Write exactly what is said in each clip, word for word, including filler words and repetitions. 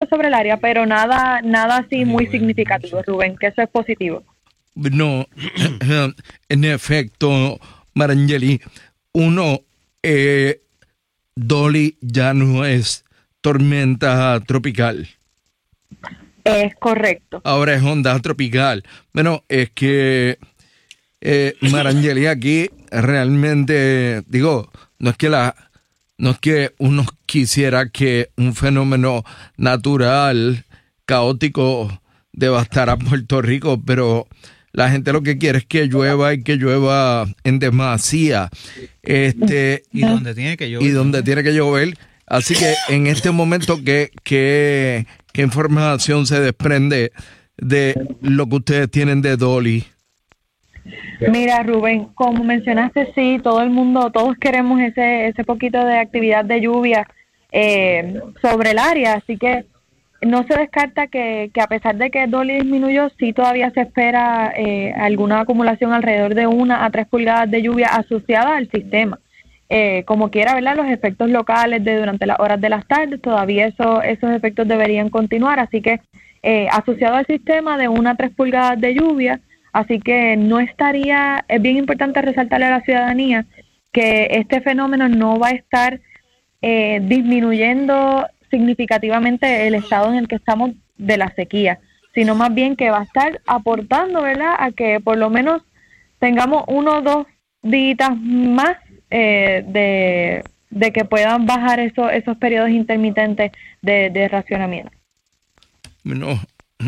sobre el área, pero nada nada así muy significativo, Rubén, que eso es positivo. No, en efecto, Marangeli, uno, eh, Dolly ya no es tormenta tropical. Es correcto. Ahora es onda tropical. Bueno, es que eh, Marangeli, aquí realmente, digo, no es que la, no es que uno quisiera que un fenómeno natural, caótico, devastara Puerto Rico, pero la gente lo que quiere es que llueva y que llueva en demasía. Este, y donde tiene que llover. Y donde tiene que llover. Así que en este momento, ¿qué, qué, qué información se desprende de lo que ustedes tienen de Dolly? Mira, Rubén, como mencionaste, sí, todo el mundo, todos queremos ese ese poquito de actividad de lluvia eh, sobre el área, así que no se descarta que, que a pesar de que Dolly disminuyó, sí todavía se espera eh, alguna acumulación alrededor de una a tres pulgadas de lluvia asociada al sistema. Eh, como quiera, ¿verdad? Los efectos locales de durante las horas de las tardes, todavía eso, esos efectos deberían continuar, así que eh, asociado al sistema de una a tres pulgadas de lluvia, así que no estaría, es bien importante resaltarle a la ciudadanía que este fenómeno no va a estar eh, disminuyendo significativamente el estado en el que estamos de la sequía, sino más bien que va a estar aportando, ¿verdad?, a que por lo menos tengamos uno o dos días más eh, de, de que puedan bajar esos esos periodos intermitentes de, de racionamiento. No,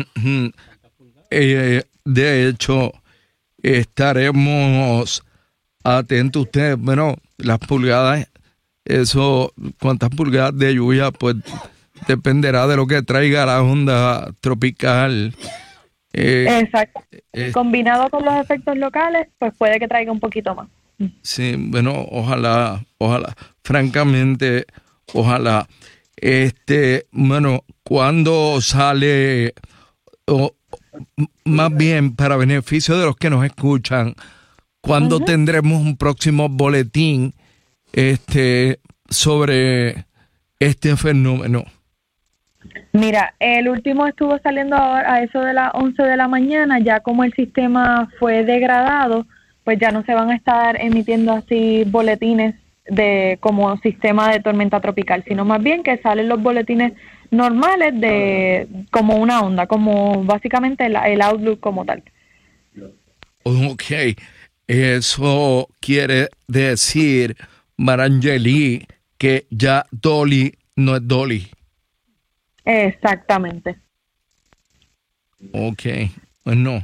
eh, de hecho, estaremos atentos ustedes, bueno, las pulgadas, eso, cuántas pulgadas de lluvia, pues dependerá de lo que traiga la onda tropical. Eh, Exacto. Eh, Combinado con los efectos locales, pues puede que traiga un poquito más. Sí, bueno, ojalá, ojalá, francamente, ojalá. Este, bueno, ¿cuándo sale, o más bien para beneficio de los que nos escuchan, cuándo uh-huh. tendremos un próximo boletín este sobre este fenómeno? Mira, el último estuvo saliendo a, a eso de las once de la mañana, ya como el sistema fue degradado, pues ya no se van a estar emitiendo así boletines de como sistema de tormenta tropical, sino más bien que salen los boletines normales de como una onda, como básicamente el, el outlook como tal. Ok, eso quiere decir, Marangeli, que ya Dolly no es Dolly. Exactamente. Ok, bueno.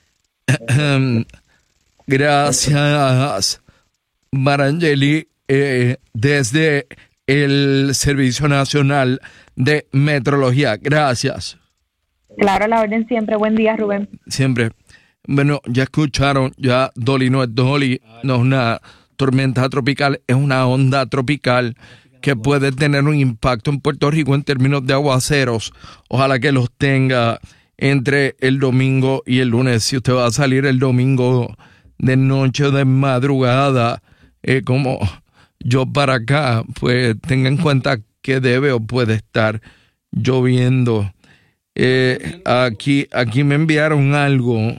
Gracias, Marangeli, eh, desde el Servicio Nacional de Meteorología. Gracias. Claro, a la orden siempre. Buen día, Rubén. Siempre. Bueno, ya escucharon, ya Dolly no es Dolly, no es una tormenta tropical, es una onda tropical que puede tener un impacto en Puerto Rico en términos de aguaceros. Ojalá que los tenga entre el domingo y el lunes. Si usted va a salir el domingo de noche o de madrugada, eh, como yo para acá, pues tenga en cuenta que debe o puede estar lloviendo. Eh, aquí, aquí me enviaron algo.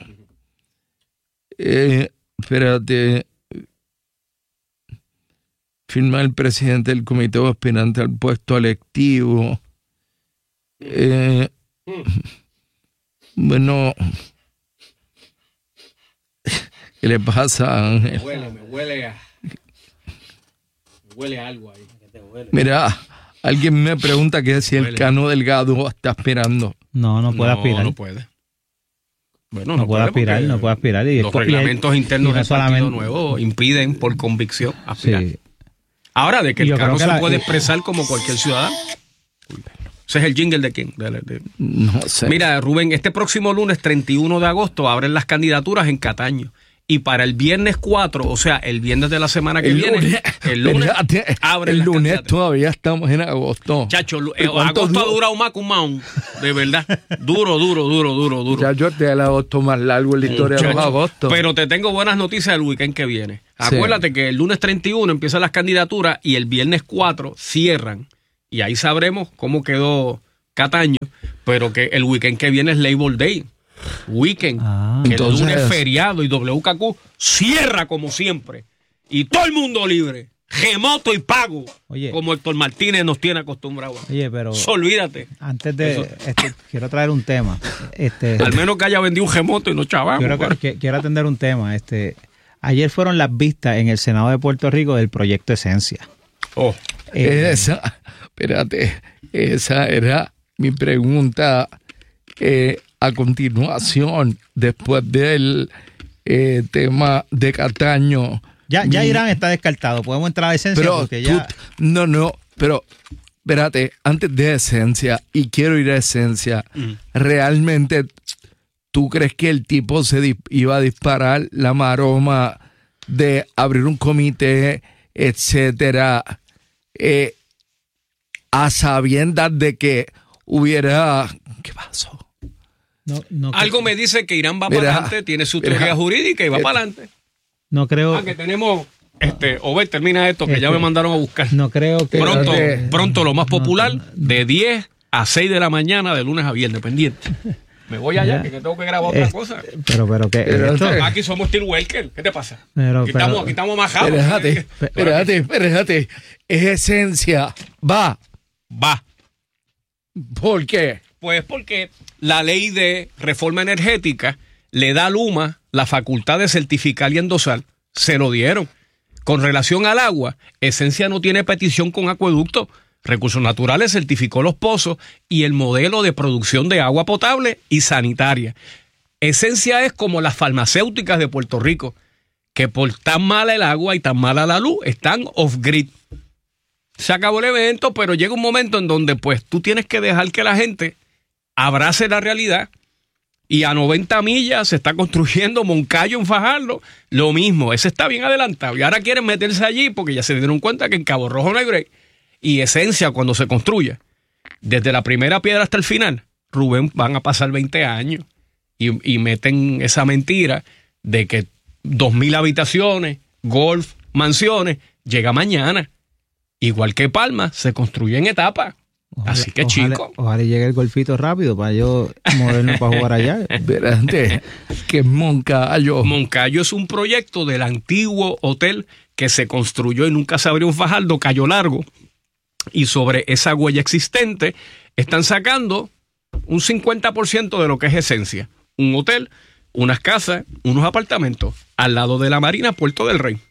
Eh, espérate. Firma el presidente del comité aspirante al puesto electivo. Eh, bueno, ¿qué le pasa, Ángel? Me huele, me huele a, me huele a algo ahí. Mira, alguien me pregunta que si el Cano Delgado está aspirando. No, no puede no, aspirar. No puede. Bueno, no, no puede aspirar, no puede aspirar. Y los reglamentos internos del Partido Nuevo impiden por convicción aspirar. Sí. Ahora, de que el Cano se la, puede expresar como cualquier ciudadano. Ese es el jingle de quién. De, de. No sé. Mira, Rubén, este próximo lunes treinta y uno de agosto abren las candidaturas en Cataño. Y para el viernes cuatro, o sea, el viernes de la semana que el viene, lunes, el lunes abren El lunes todavía estamos en agosto. Chacho, eh, agosto duro? ha durado más que un maón, de verdad. Duro, duro, duro, duro, duro. Ya yo este es el agosto más largo en la historia Muchacho, de los agostos. Pero te tengo buenas noticias del weekend que viene. Acuérdate sí. que el lunes treinta y uno empiezan las candidaturas y el viernes cuatro cierran. Y ahí sabremos cómo quedó Cataño, pero que el weekend que viene es Labor Day. Weekend, Ah. que Entonces- el lunes es feriado y W K Q cierra como siempre. Y todo el mundo libre, remoto y pago, Oye. como Héctor Martínez nos tiene acostumbrado. Oye, pero So, olvídate. antes de Eso- este, quiero traer un tema. Este, Al menos que haya vendido un remoto y no chavamos. quiero, pero- que- quiero atender un tema. Este, ayer fueron las vistas en el Senado de Puerto Rico del proyecto Esencia. Oh, Eh, Esa, espérate, esa era mi pregunta eh, a continuación, después del eh, tema de Cataño. ya, ya Mi- Irán está descartado. Podemos entrar a Esencia Pero porque tú- ya. no, no, pero espérate, antes de Esencia, y quiero ir a Esencia, Mm. ¿realmente tú crees que el tipo se di- iba a disparar la maroma de abrir un comité, etcétera, eh, a sabiendas de que hubiera... ¿Qué pasó? No, no, algo me dice que Irán va Mira, para adelante, tiene su mira, teoría jurídica y va eh, para adelante. no creo. Ah, que tenemos, este, Obed, termina esto, que ya Este, me mandaron a buscar. No creo que. Pronto, Eh, pronto lo más no, popular, no, no. de diez a seis de la mañana, de lunes a viernes, pendiente. Me voy allá, Ya. que tengo que grabar otra Eh, cosa. Pero, pero que. Pero- esto- Aquí somos Steel Walker, ¿qué te pasa? Pero- aquí, pero- estamos, aquí estamos majados. Espérate, espérate, espérate. Es Esencia. Va. Va. ¿Por qué? Pues porque la ley de reforma energética le da a Luma la facultad de certificar y endosar. Se lo dieron. Con relación al agua, Esencia no tiene petición con Acueducto. Recursos Naturales certificó los pozos y el modelo de producción de agua potable y sanitaria. Esencia es como las farmacéuticas de Puerto Rico, que por tan mala el agua y tan mala la luz, están off-grid. Se acabó el evento, pero llega un momento en donde pues tú tienes que dejar que la gente abrace la realidad. Y a noventa millas se está construyendo Moncayo en Fajardo, lo mismo, ese está bien adelantado. Y ahora quieren meterse allí porque ya se dieron cuenta que en Cabo Rojo no hay break. Y Esencia, cuando se construya, desde la primera piedra hasta el final, Rubén, van a pasar veinte años. Y, y meten esa mentira de que dos mil habitaciones, golf, mansiones, llega mañana. Igual que Palma, se construye en etapas. Ojalá- Así que, ojalá- chico. Ojalá llegue el golfito rápido para yo moverme para jugar allá. Espérate, que es Moncayo. Moncayo es un proyecto del antiguo hotel que se construyó y nunca se abrió un Fajardo, Cayo Largo. Y sobre esa huella existente están sacando un cincuenta por ciento de lo que es Esencia. Un hotel, unas casas, unos apartamentos al lado de la Marina, Puerto del Rey.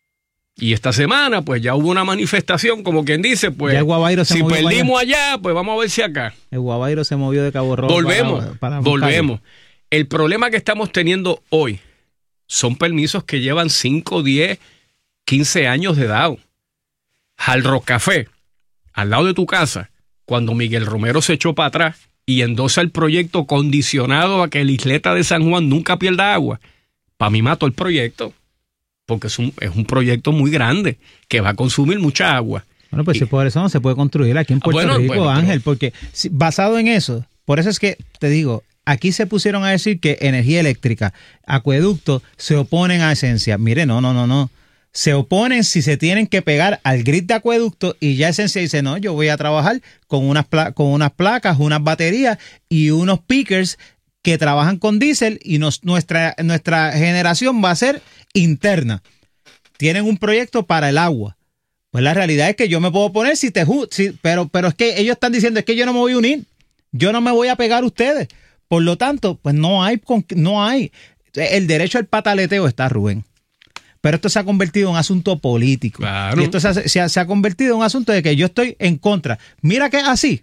Y esta semana, pues ya hubo una manifestación, como quien dice, pues Ya el Guabairo se si movió para perdimos allá, pues vamos a ver si acá. El Guabairo se movió de Cabo Rojo. Volvemos, para- para volvemos. El problema que estamos teniendo hoy son permisos que llevan cinco, diez, quince años de dado. Hard Rock Café, al lado de tu casa, cuando Miguel Romero se echó para atrás y endosa el proyecto condicionado a que la isleta de San Juan nunca pierda agua, para mí mató el proyecto, porque es un, es un proyecto muy grande que va a consumir mucha agua. Bueno, pues Y- si por eso no se puede construir aquí en Puerto Bueno, Rico, bueno, pero- Ángel, porque si- basado en eso, por eso es que te digo, aquí se pusieron a decir que energía eléctrica, acueducto, se oponen a Esencia. Mire, no, no, no, no. Se oponen si se tienen que pegar al grid de acueducto y ya Esencia dice, no, yo voy a trabajar con unas, pla- con unas placas, unas baterías y unos pickers que trabajan con diésel y nos, nuestra, nuestra generación va a ser interna. Tienen un proyecto para el agua. Pues la realidad es que yo me puedo poner si te ju- si, pero, pero es que ellos están diciendo es que yo no me voy a unir. Yo no me voy a pegar a ustedes. Por lo tanto, pues no hay, con- no hay. El derecho al pataleteo está, Rubén. Pero esto se ha convertido en un asunto político. Claro. Y esto se ha, se ha- se ha convertido en un asunto de que yo estoy en contra. Mira que es así.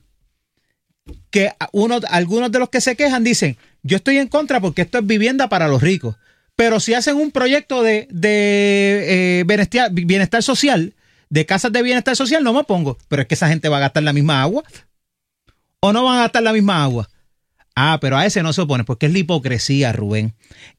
Que uno, algunos de los que se quejan dicen, yo estoy en contra porque esto es vivienda para los ricos. Pero si hacen un proyecto de, de eh, bienestar, bienestar social, de casas de bienestar social, no me pongo. Pero es que esa gente va a gastar la misma agua. ¿O no van a gastar la misma agua? Ah, pero a ese no se opone, porque es la hipocresía, Rubén.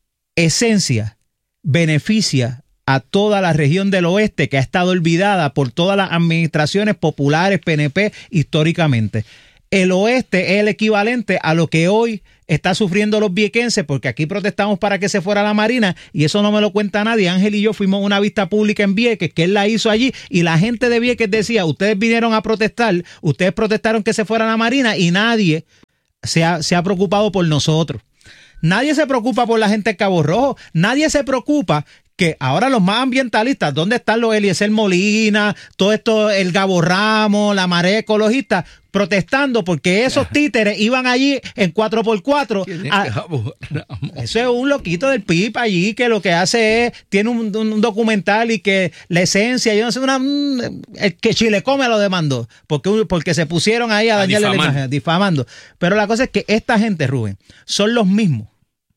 Esencia beneficia a toda la región del oeste que ha estado olvidada por todas las administraciones populares P N P históricamente. el oeste es el equivalente a lo que hoy está sufriendo los viequenses, porque aquí protestamos para que se fuera la Marina, y eso no me lo cuenta nadie. Ángel y yo fuimos a una vista pública en Vieques, que él la hizo allí, y la gente de Vieques decía, ustedes vinieron a protestar, ustedes protestaron que se fuera la Marina, y nadie se ha, se ha preocupado por nosotros. Nadie se preocupa por la gente de Cabo Rojo, nadie se preocupa que ahora los más ambientalistas, ¿dónde están los Eliezer Molina, todo esto, el Gabo Ramos, la marea ecologista, protestando porque esos títeres iban allí en cuatro por cuatro? A, eso es un loquito del P I B allí que lo que hace es, tiene un, un documental y que la esencia, yo no sé, una, el que Chile Come lo demandó, porque, porque se pusieron ahí a, a dañarle la imagen, difamando. Pero la cosa es que esta gente, Rubén, son los mismos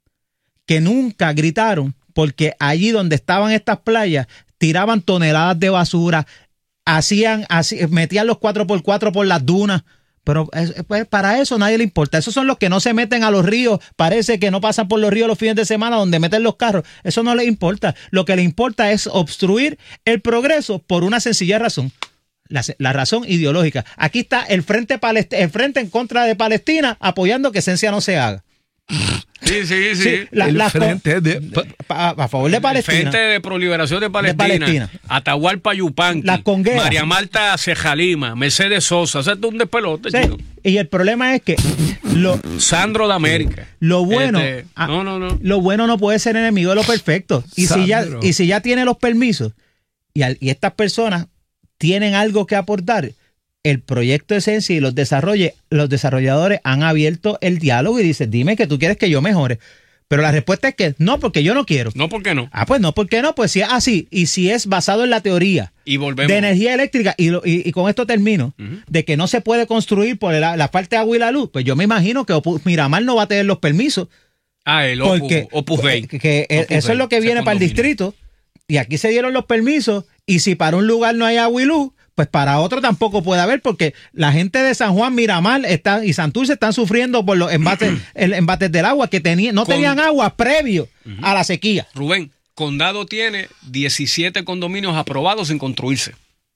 que nunca gritaron porque allí donde estaban estas playas tiraban toneladas de basura, hacían, así, metían los cuatro por cuatro por las dunas, pero pues, para eso nadie le importa. Esos son los que no se meten a los ríos, parece que no pasan por los ríos los fines de semana donde meten los carros, eso no les importa. Lo que les importa es obstruir el progreso por una sencilla razón, la, la razón ideológica. Aquí está el frente, Palest- el frente en contra de Palestina apoyando que Esencia no se haga. Sí, sí, sí. sí la, el la, frente de, a, a favor de Palestina. El Frente de Proliberación de Palestina. De Palestina. Atahualpa Yupanqui. Las congueras. María Marta Cejalima. Mercedes Sosa. O sea, un despelote, sí. chico. Y el problema es que lo, Sandro de América. Lo bueno, este, no, no, no. Lo bueno no puede ser enemigo de lo perfecto. Y si ya, y si ya tiene los permisos y, al, y estas personas tienen algo que aportar, el proyecto Esencia y los desarrolle, los desarrolladores han abierto el diálogo y dicen, dime que tú quieres que yo mejore. Pero la respuesta es que no, porque yo no quiero. No, ¿por qué no? Ah, pues no, ¿por qué no? Pues si es así, y si es basado en la teoría y volvemos. de energía eléctrica, y, lo, y, y con esto termino, uh-huh. de que no se puede construir por la, la falta de agua y la luz, pues yo me imagino que Opus, Miramar no va a tener los permisos. Ah, el Opus, Opus Bay. Que, que Opus eso Bay, es lo que viene para el distrito, y aquí se dieron los permisos, y si para un lugar no hay agua y luz, pues para otro tampoco puede haber, porque la gente de San Juan, Miramar está, y Santurce están sufriendo por los embates, el, embates del agua, que tenía, no Con, tenían agua previo uh-huh. a la sequía. Rubén, Condado tiene diecisiete condominios aprobados sin construirse.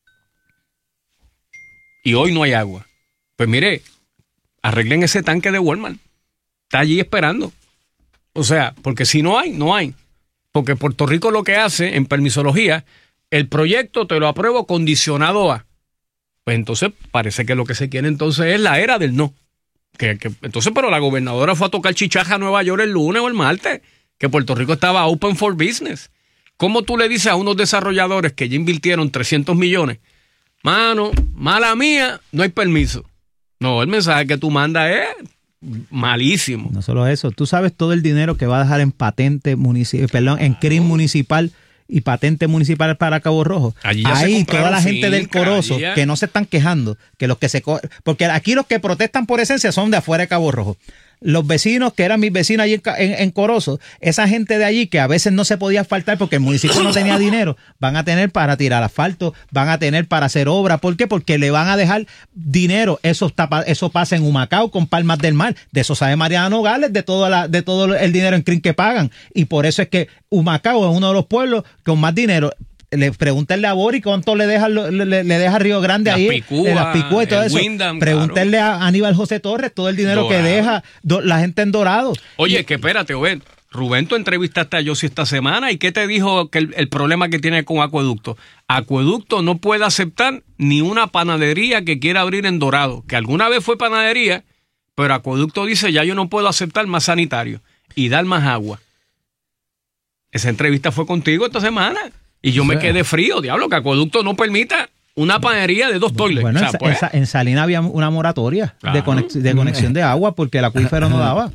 Y hoy no hay agua. Pues mire, arreglen ese tanque de Walmart. Está allí esperando. O sea, porque si no hay, no hay. Porque Puerto Rico lo que hace en permisología, el proyecto te lo apruebo condicionado a. Pues entonces parece que lo que se quiere entonces es la era del no. Que, que, entonces, pero la gobernadora fue a tocar chichaja a Nueva York el lunes o el martes, que Puerto Rico estaba open for business. ¿Cómo tú le dices a unos desarrolladores que ya invirtieron trescientos millones? Mano, mala mía, no hay permiso. No, el mensaje que tú mandas es malísimo. No solo eso, tú sabes todo el dinero que va a dejar en patente municipal, perdón, en C R I M municipal y patente municipal para Cabo Rojo. Ahí toda la gente del Corozo ya. Que no se están quejando, que los que se co- porque aquí los que protestan por Esencia son de afuera de Cabo Rojo. Los vecinos que eran mis vecinos allí en, en, en Corozo, esa gente de allí que a veces no se podía asfaltar porque el municipio no tenía dinero, van a tener para tirar asfalto, van a tener para hacer obra. ¿Por qué? Porque le van a dejar dinero. Eso, está, eso pasa en Humacao con Palmas del Mar. De eso sabe Mariana Nogales, de todo, la, de todo el dinero en C R I M que pagan. Y por eso es que Humacao es uno de los pueblos con más dinero. Le pregúntenle a Bori cuánto le deja, le, le deja Río Grande las ahí, Picúa, las Picúa y todo eso. Windham, pregúntenle claro. a Aníbal José Torres todo el dinero Dorado. Que deja do, la gente en Dorado. Oye, y, que espérate, Obed. Rubén, tú entrevistaste a Yossi esta semana y ¿qué te dijo que el, el problema que tiene con Acueducto? Acueducto no puede aceptar ni una panadería que quiera abrir en Dorado, que alguna vez fue panadería, pero Acueducto dice ya yo no puedo aceptar más sanitario y dar más agua. Esa entrevista fue contigo esta semana. Y yo me quedé frío, diablo, que Acueducto no permita una panadería de dos toiles. Bueno, o sea, en, pues, en, en Salinas había una moratoria claro. de, conex, de conexión de agua porque el acuífero no daba.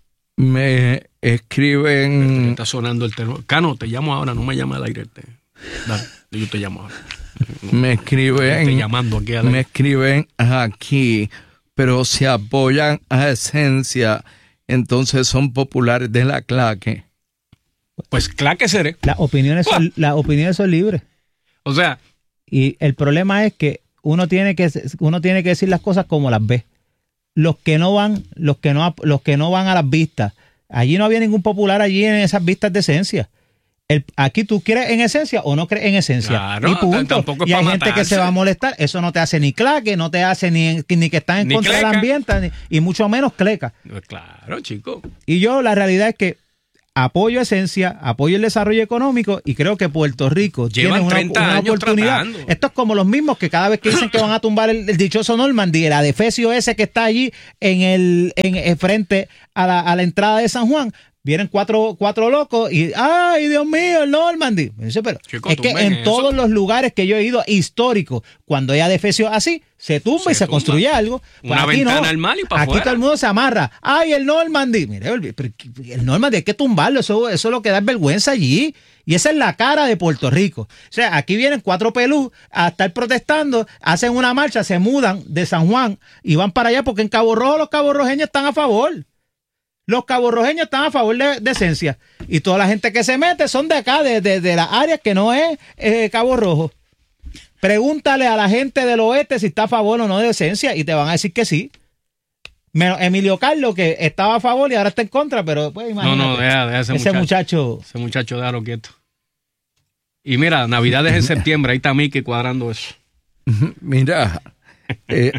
Me escriben... Está sonando el teléfono. Cano, te llamo ahora, no me llama al aire. Dale, yo te llamo ahora. Me escriben... Estoy llamando aquí al aire. Me escriben aquí, pero si apoyan a Esencia, entonces son populares de la claque. Pues claro que seré. Las opiniones son, las opiniones son libres. O sea. Y el problema es que uno tiene que uno tiene que decir las cosas como las ve. Los que no van, los que no, los que no van a las vistas, allí no había ningún popular allí en esas vistas de Esencia. El, aquí tú crees en esencia o no crees en esencia. Claro, y punto. tampoco es y hay pa' gente matarse. que se va a molestar. Eso no te hace ni claque, no te hace ni, ni que estás en Ni contra cleca. del ambiente, ni- y mucho menos cleca. Pues claro, chico. Y yo la realidad es que apoyo esencia, apoyo el desarrollo económico y creo que Puerto Rico Llevan tiene una, treinta una años oportunidad. tratando. Esto es como los mismos que cada vez que dicen que van a tumbar el, el dichoso Normandy, el adefesio ese que está allí en el, en, en frente a la, a la entrada de San Juan. Vienen cuatro, cuatro locos y ¡ay, Dios mío, el Normandy! Dice, pero Chico, es que tumben en eso. todos los lugares que yo he ido históricos, cuando hay adefesio así, se tumba Se y se tumba. construye algo. Pues Una aquí ventana no. al mar y pa' Aquí afuera. todo el mundo se amarra. ¡Ay, el Normandy! Mire, el, pero el Normandy hay que tumbarlo. Eso, eso es lo que da vergüenza allí. Y esa es la cara de Puerto Rico. O sea, aquí vienen cuatro pelú a estar protestando, hacen una marcha, se mudan de San Juan y van para allá porque en Cabo Rojo los caborrojeños están a favor. Los caborrojeños están a favor de, de esencia. Y toda la gente que se mete son de acá, de, de, de las áreas que no es eh, Cabo Rojo. Pregúntale a la gente del oeste si está a favor o no de esencia y te van a decir que sí. Menos Emilio Carlos, que estaba a favor y ahora está en contra, pero pues No, imagínate. no, deja, deja ese, ese muchacho. muchacho. Ese muchacho, déjalo quieto. Y mira, Navidad es en septiembre, ahí está Mickey cuadrando eso. Mira, eh,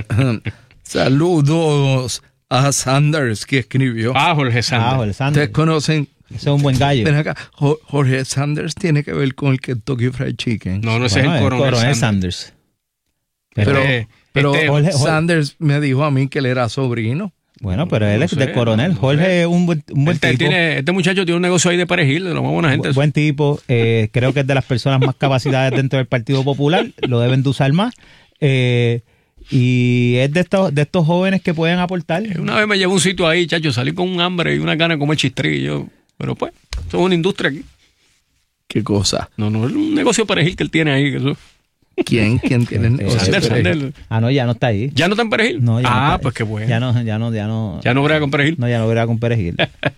saludos a Sanders que escribió. Ah, Jorge Sanders. Ah, Jorge Sanders. Ustedes conocen. Ese es un buen gallo. Ven acá, Jo- Jorge Sanders tiene que ver con el Kentucky Fried Chicken. No, no, ese Bueno, es el coronel, Sanders. Sanders. pero Este- pero este- Jorge- Jorge- Sanders me dijo a mí que él era sobrino. Bueno, pero él No es sé, de coronel. no sé. Jorge es un buen, un buen Este, tipo. tiene- este muchacho tiene un negocio ahí de perejil, de lo más buena gente. Bu- Buen tipo, eh, creo que es de las personas más capacidades dentro del Partido Popular, lo deben de usar más. Eh, y es de estos, de estos jóvenes que pueden aportar. Una vez me llevó a un sitio ahí, chacho, salí con un hambre y una gana de comer chistrillo. Pero pues, eso es una industria aquí. ¿Qué cosa? No, no, es un negocio de perejil que él tiene ahí. que eso- ¿Quién? ¿Quién tiene el negocio? Sanders, Pero- Sanders. Ah, no, ya no está ahí. ¿Ya no está en perejil? No, ya no ah, está ahí. pues qué bueno. Ya no, ya no, ya no. Ya no brega con perejil. No, ya no verá con perejil.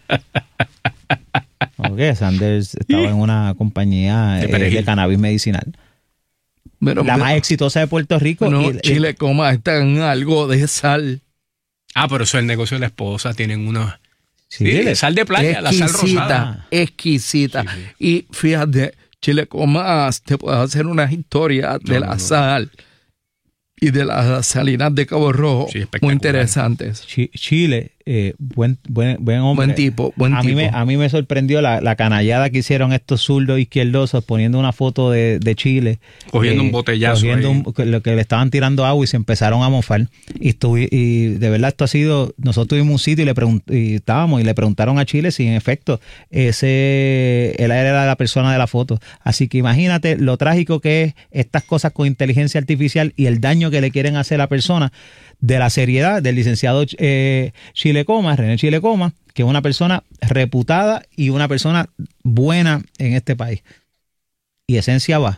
Ok, Sanders estaba en una compañía De eh, perejil. de cannabis medicinal. Pero- La pero- más exitosa de Puerto Rico. bueno, y- y- Chile Coma está en algo de sal. Ah, pero eso es el negocio de la esposa. Tienen unos... Sí, Chile. sal de playa, la sal rosada. Exquisita, exquisita. Sí, sí. Y fíjate, Chile Comas te puede hacer una historia de No, la no, no. sal y de las salinas de Cabo Rojo Sí, espectacular. muy interesantes. Chi- Chile, eh, buen, buen, buen hombre. Buen tipo, buen a Mí tipo. me, a mí me sorprendió la, la canallada que hicieron estos zurdos izquierdosos poniendo una foto de, de Chile. Cogiendo un botellazo Cogiendo ahí. un- que lo que le estaban tirando agua y se empezaron a mofar. Y, estuvi- y de verdad esto ha sido... Nosotros tuvimos un sitio y le pregunt- y estábamos y le preguntaron a Chile si en efecto ese él era la persona de la foto. Así que imagínate lo trágico que es estas cosas con inteligencia artificial y el daño que le quieren hacer a la persona, de la seriedad del licenciado eh, Chile Coma, René Chile Coma, que es una persona reputada y una persona buena en este país. Y Esencia va.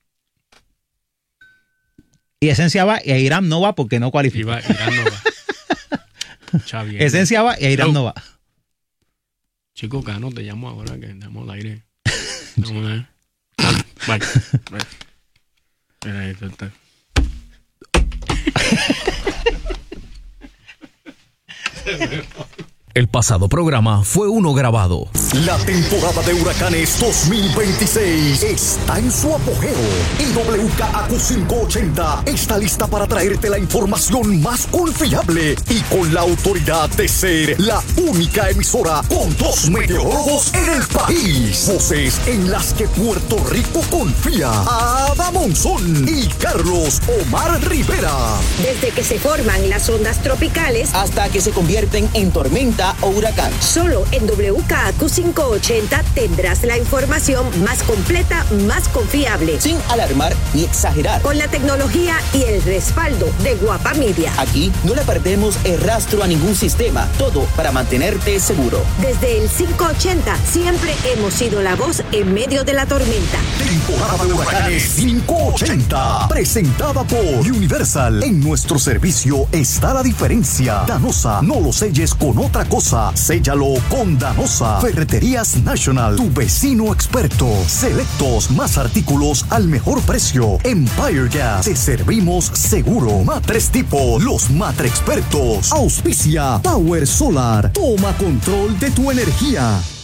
Y Esencia va y Irán no va porque no cualifica. Iba, Irán no va. Chavi, Esencia va y Irán no va. Chico, Cano, te llamo ahora que estamos al aire. No, no, vaya, vaya. Mira, ahí está. El pasado programa fue uno grabado. La temporada de huracanes dos mil veintiséis está en su apogeo y W K A Q quinientos ochenta está lista para traerte la información más confiable y con la autoridad de ser la única emisora con dos meteorólogos en el país. Voces en las que Puerto Rico confía. Ada Monzón y Carlos Omar Rivera. Desde que se forman las ondas tropicales hasta que se convierten en tormenta o huracán. Solo en W K A Q quinientos ochenta tendrás la información más completa, más confiable. Sin alarmar ni exagerar. Con la tecnología y el respaldo de Guapa Media. Aquí no le perdemos el rastro a ningún sistema. Todo para mantenerte seguro. Desde el quinientos ochenta siempre hemos sido la voz en medio de la tormenta. Temporada de huracanes quinientos ochenta. Presentada por Universal. En nuestro servicio está la diferencia. Danosa, no lo selles con otra cosa. Séllalo con Danosa. Ferreterías National, tu vecino experto. Selectos, más artículos al mejor precio. Empire Gas, te servimos seguro. Matres Tipo, los matre expertos. Auspicia Power Solar. Toma control de tu energía.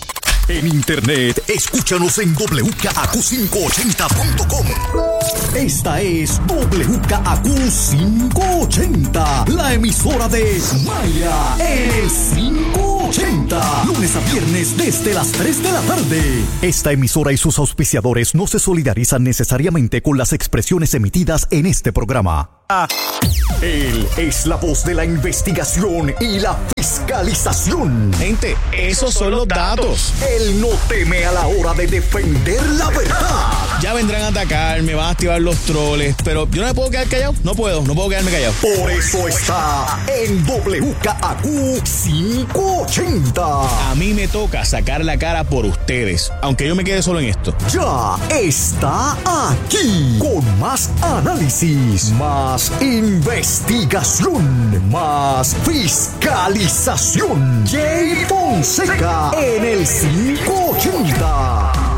En internet, escúchanos en doble u K A Q quinientos ochenta punto com. Esta es doble u K A Q quinientos ochenta, la emisora de Maya en el quinientos ochenta. Lunes a viernes desde las tres de la tarde. Esta emisora y sus auspiciadores no se solidarizan necesariamente con las expresiones emitidas en este programa. Él es la voz de la investigación y la fiscalización. Gente, esos son los datos. Él no teme a la hora de defender la verdad. Ya vendrán a atacar, me van a activar los troles, pero yo no me puedo quedar callado. No puedo, no puedo quedarme callado. Por eso está en doble u K A Q quinientos ochenta. A mí me toca sacar la cara por ustedes, aunque yo me quede solo en esto. Ya está aquí con más análisis, más investigación, más fiscalización. Jay Fonseca en el quinientos ochenta.